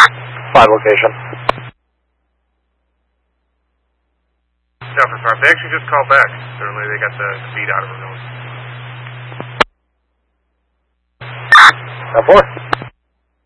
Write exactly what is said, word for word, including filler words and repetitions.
Five location. Delta five. They actually just called back. Certainly they got the feed out of them. ten four.